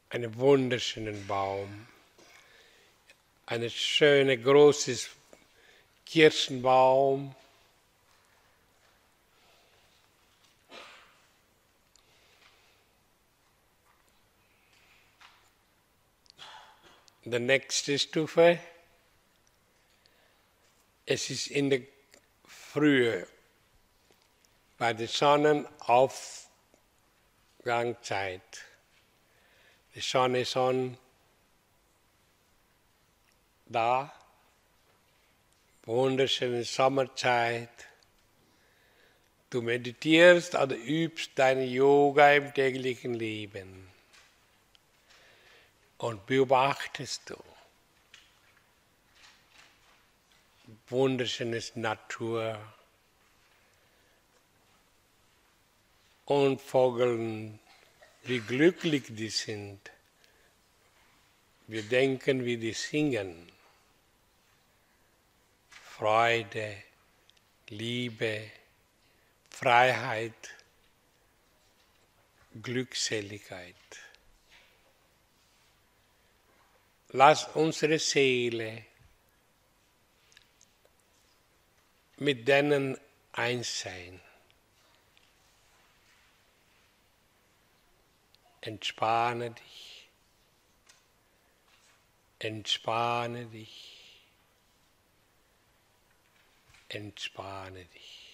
einen wunderschönen Baum, ein schöner, großes Kirschenbaum. Die nächste Stufe, es ist in der Frühe, bei der Sonnenaufgangszeit. Die Sonne ist schon da, wunderschöne Sommerzeit. Du meditierst oder übst deine Yoga im täglichen Leben und beobachtest du wunderschönes Natur und Vögel, wie glücklich die sind. Wir denken, wie die singen. Freude, Liebe, Freiheit, Glückseligkeit. Lass unsere Seele mit denen eins sein. Entspanne dich, entspanne dich, entspanne dich.